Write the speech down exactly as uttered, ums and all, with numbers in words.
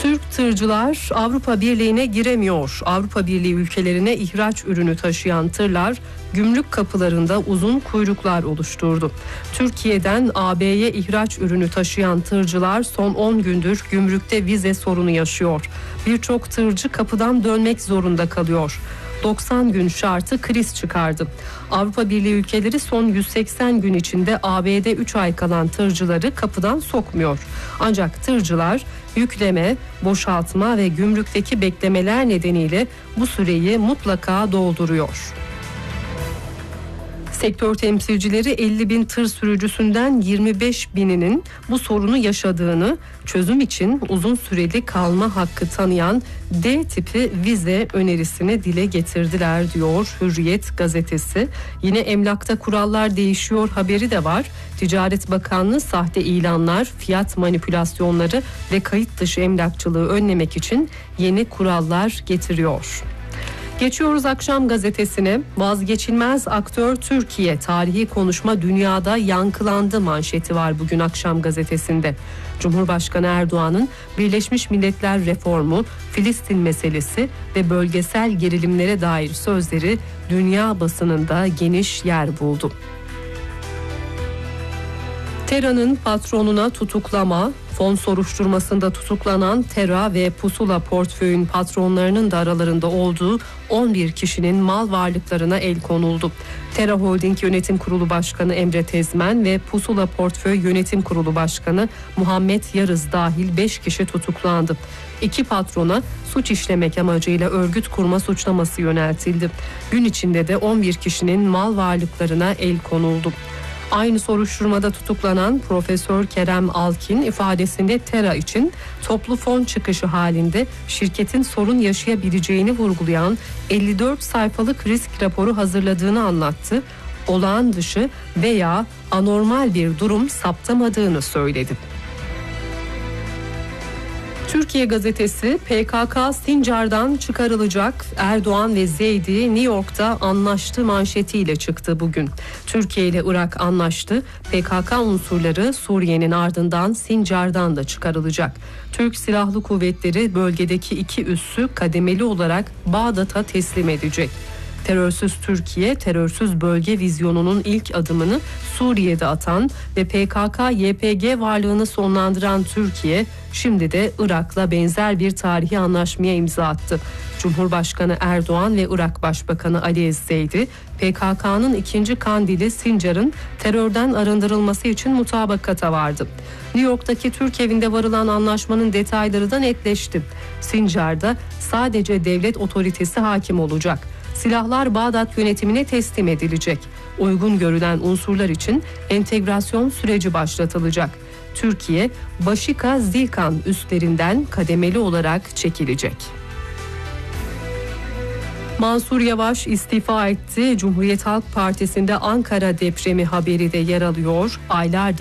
Türk tırcılar Avrupa Birliği'ne giremiyor. Avrupa Birliği ülkelerine ihraç ürünü taşıyan tırlar gümrük kapılarında uzun kuyruklar oluşturdu. Türkiye'den A B'ye ihraç ürünü taşıyan tırcılar son on gündür gümrükte vize sorunu yaşıyor. Birçok tırcı kapıdan dönmek zorunda kalıyor. doksan gün şartı kriz çıkardı. Avrupa Birliği ülkeleri son yüz seksen gün içinde A B'de üç ay kalan tırcıları kapıdan sokmuyor. Ancak tırcılar yükleme, boşaltma ve gümrükteki beklemeler nedeniyle bu süreyi mutlaka dolduruyor. Sektör temsilcileri elli bin tır sürücüsünden yirmi beş bininin bu sorunu yaşadığını, çözüm için uzun süreli kalma hakkı tanıyan D tipi vize önerisini dile getirdiler diyor Hürriyet gazetesi. Yine emlakta kurallar değişiyor haberi de var. Ticaret Bakanlığı sahte ilanlar, fiyat manipülasyonları ve kayıt dışı emlakçılığı önlemek için yeni kurallar getiriyor. Geçiyoruz Akşam gazetesine. Vazgeçilmez aktör Türkiye, tarihi konuşma dünyada yankılandı manşeti var bugün Akşam gazetesinde. Cumhurbaşkanı Erdoğan'ın Birleşmiş Milletler reformu, Filistin meselesi ve bölgesel gerilimlere dair sözleri dünya basınında geniş yer buldu. Tera'nın patronuna tutuklama, fon soruşturmasında tutuklanan Tera ve Pusula portföyün patronlarının da aralarında olduğu on bir kişinin mal varlıklarına el konuldu. Tera Holding Yönetim Kurulu Başkanı Emre Tezmen ve Pusula Portföy Yönetim Kurulu Başkanı Muhammed Yarız dahil beş kişi tutuklandı. İki patrona suç işlemek amacıyla örgüt kurma suçlaması yöneltildi. Gün içinde de on bir kişinin mal varlıklarına el konuldu. Aynı soruşturmada tutuklanan Profesör Kerem Alkin ifadesinde Tera için toplu fon çıkışı halinde şirketin sorun yaşayabileceğini vurgulayan elli dört sayfalık risk raporu hazırladığını anlattı. Olağan dışı veya anormal bir durum saptamadığını söyledi. Türkiye gazetesi P K K Sincar'dan çıkarılacak, Erdoğan ve Zeydi New York'ta anlaştı manşetiyle çıktı bugün. Türkiye ile Irak anlaştı. P K K unsurları Suriye'nin ardından Sincar'dan da çıkarılacak. Türk Silahlı Kuvvetleri bölgedeki iki üssü kademeli olarak Bağdat'a teslim edecek. Terörsüz Türkiye, terörsüz bölge vizyonunun ilk adımını Suriye'de atan ve P K K Y P G varlığını sonlandıran Türkiye, şimdi de Irak'la benzer bir tarihi anlaşmaya imza attı. Cumhurbaşkanı Erdoğan ve Irak Başbakanı Ali Ez-Zeydi, P K K'nın ikinci kandili Sincar'ın terörden arındırılması için mutabakata vardı. New York'taki Türk evinde varılan anlaşmanın detayları da netleşti. Sincar'da sadece devlet otoritesi hakim olacak. Silahlar Bağdat yönetimine teslim edilecek. Uygun görülen unsurlar için entegrasyon süreci başlatılacak. Türkiye, Başika Zilkan üslerinden kademeli olarak çekilecek. Mansur Yavaş istifa etti. Cumhuriyet Halk Partisi'nde Ankara depremi haberi de yer alıyor. Aylardır